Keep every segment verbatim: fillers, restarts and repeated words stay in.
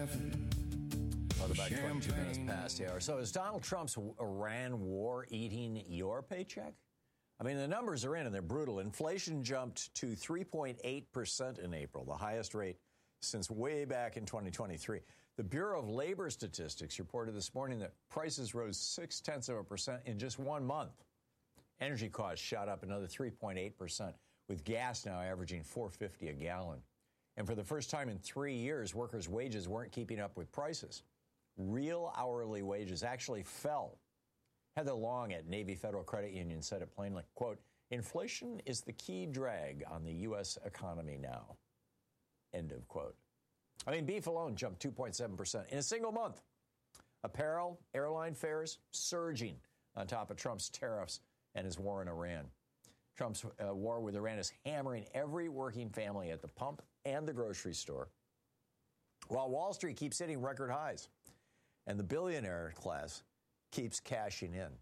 Well, about twenty-two minutes past the hour. So is Donald Trump's Iran war eating your paycheck? I mean, the numbers are in and they're brutal. Inflation jumped to three point eight percent in April, the highest rate since way back in twenty twenty-three. The Bureau of Labor Statistics reported this morning that prices rose six-tenths of a percent in just one month. Energy costs shot up another three point eight percent, with gas now averaging four dollars and fifty cents a gallon. And for the first time in three years, workers' wages weren't keeping up with prices. Real hourly wages actually fell. Heather Long at Navy Federal Credit Union said it plainly, quote, inflation is the key drag on the U S economy now, end of quote. I mean, beef alone jumped two point seven percent in a single month. Apparel, airline fares surging on top of Trump's tariffs and his war in Iran. Trump's uh, war with Iran is hammering every working family at the pump and the grocery store, while Wall Street keeps hitting record highs and the billionaire class keeps cashing in.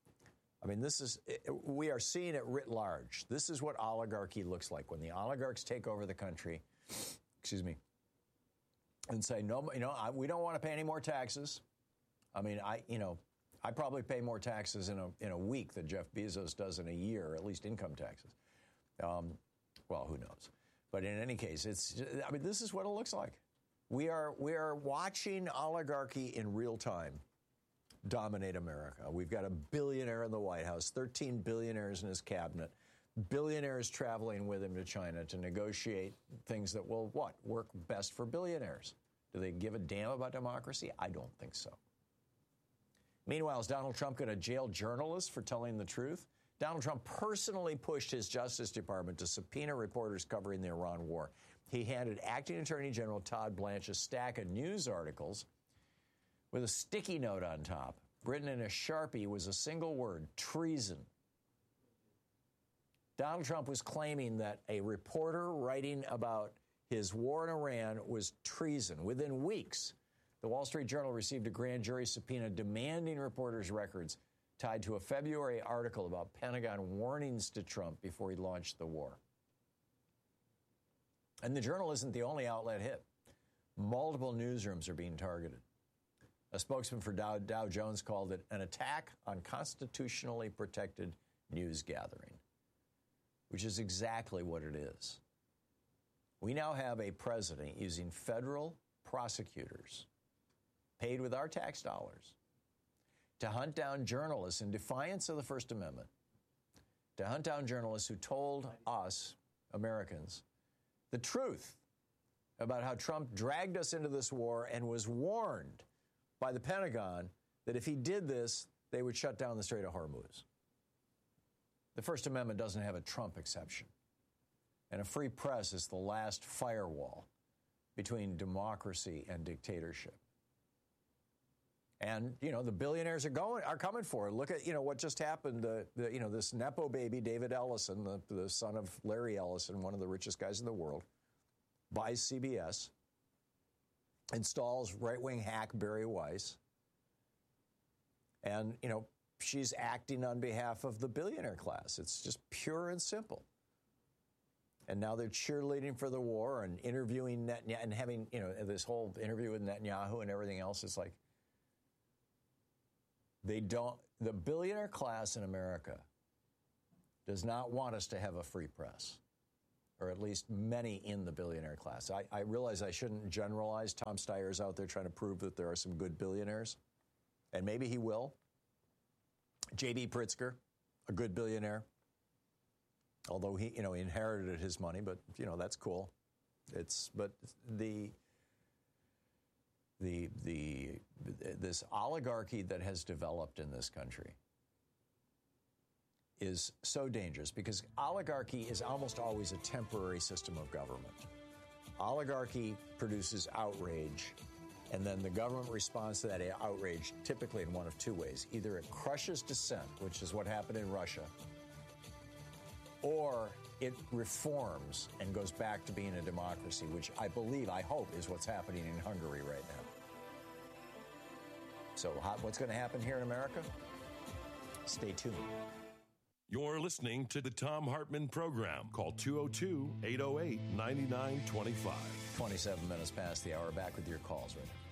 I mean, this is, we are seeing it writ large. This is what oligarchy looks like. When the oligarchs take over the country, excuse me, and say, no, you know, I, we don't want to pay any more taxes. I mean, I, you know, I probably pay more taxes in a in a week than Jeff Bezos does in a year, at least income taxes. Um, well, who knows? But in any case, it's, I mean, this is what it looks like. We are we are watching oligarchy in real time dominate America. We've got a billionaire in the White House, thirteen billionaires in his cabinet, billionaires traveling with him to China to negotiate things that will, what, work best for billionaires. Do they give a damn about democracy? I don't think so. Meanwhile, is Donald Trump going to jail journalists for telling the truth? Donald Trump personally pushed his Justice Department to subpoena reporters covering the Iran war. He handed Acting Attorney General Todd Blanche a stack of news articles with a sticky note on top. Written in a Sharpie was a single word, treason. Donald Trump was claiming that a reporter writing about his war in Iran was treason. Within weeks, the Wall Street Journal received a grand jury subpoena demanding reporters' records tied to a February article about Pentagon warnings to Trump before he launched the war. And the Journal isn't the only outlet hit. Multiple newsrooms are being targeted. A spokesman for Dow, Dow Jones called it an attack on constitutionally protected news gathering, which is exactly what it is. We now have a president using federal prosecutors paid with our tax dollars to hunt down journalists in defiance of the First Amendment, to hunt down journalists who told us, Americans, the truth about how Trump dragged us into this war and was warned by the Pentagon that if he did this, they would shut down the Strait of Hormuz. The First Amendment doesn't have a Trump exception. And a free press is the last firewall between democracy and dictatorship. And, you know, the billionaires are going, are coming for it. Look at, you know, what just happened. The, the, you know, this Nepo baby, David Ellison, the, the son of Larry Ellison, one of the richest guys in the world, buys C B S, installs right-wing hack Barry Weiss. And, you know, she's acting on behalf of the billionaire class. It's just pure and simple. And now they're cheerleading for the war and interviewing Netanyahu and having, you know, this whole interview with Netanyahu and everything else. It's like, they don't, the billionaire class in America does not want us to have a free press, or at least many in the billionaire class. I, I realize I shouldn't generalize. Tom Steyer's out there trying to prove that there are some good billionaires, and maybe he will. J B. Pritzker, a good billionaire, although he, you know, he inherited his money, but, you know, that's cool. It's, but the, The, the this oligarchy that has developed in this country is so dangerous because oligarchy is almost always a temporary system of government. Oligarchy produces outrage, and then the government responds to that outrage typically in one of two ways. Either it crushes dissent, which is what happened in Russia, or it reforms and goes back to being a democracy, which I believe, I hope, is what's happening in Hungary right now. So how, what's going to happen here in America? Stay tuned. You're listening to the Thom Hartmann Program. Call two oh two, eight oh eight, nine nine two five. twenty-seven minutes past the hour. Back with your calls right now.